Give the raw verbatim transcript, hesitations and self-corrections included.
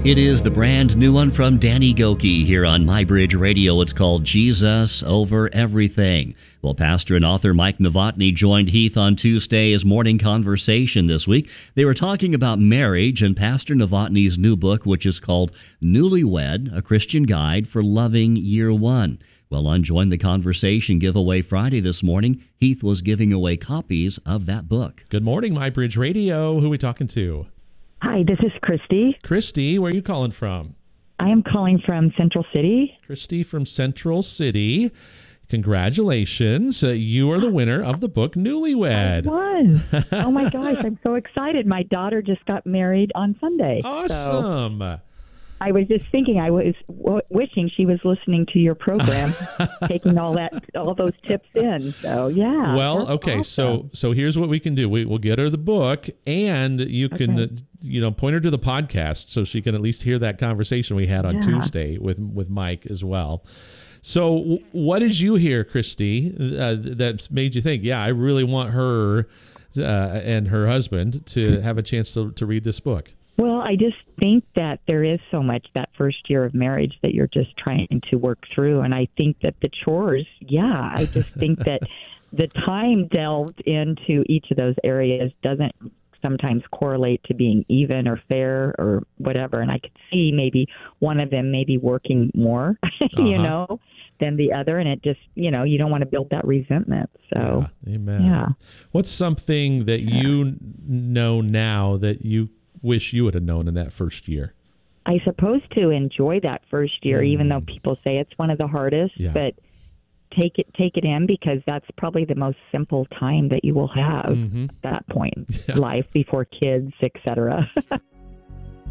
It is the brand new one from Danny Gokey here on MyBridge Radio. It's called Jesus Over Everything. Well, pastor and author Mike Novotny joined Heath on Tuesday's morning conversation this week. They were talking about marriage and Pastor Novotny's new book, which is called Newlywed, a Christian Guide for Loving Year One. Well, on Join the Conversation giveaway Friday this morning, Heath was giving away copies of that book. Good morning, MyBridge Radio. Who are we talking to? Hi, this is Christy. Christy, where are you calling from? I am calling from Central City. Christy from Central City. Congratulations. Uh, you are the winner of the book Newlywed. I was. Oh my gosh, I'm so excited. My daughter just got married on Sunday. Awesome. So I was just thinking, I was w- wishing she was listening to your program, taking all that, all those tips in. So yeah. Well, okay. Awesome. So, so here's what we can do. We, we'll get her the book, and you can, Okay. uh, you know, point her to the podcast so she can at least hear that conversation we had on Yeah. Tuesday with with Mike as well. So, w- what did you hear, Christy, uh, that made you think, yeah, I really want her uh, and her husband to have a chance to to read this book? Well, I just think that there is so much that first year of marriage that you're just trying to work through. And I think that the chores, yeah, I just think that the time delved into each of those areas doesn't sometimes correlate to being even or fair or whatever. And I could see maybe one of them maybe working more, you Uh-huh. know, than the other. And it just, you know, you don't want to build that resentment. So, Yeah, amen. yeah. What's something that you n- know now that you wish you would have known in that first year? I suppose to enjoy that first year, even though people say it's one of the hardest, Yeah. but take it take it in because that's probably the most simple time that you will have Mhm. at that point, Yeah. life before kids, et cetera.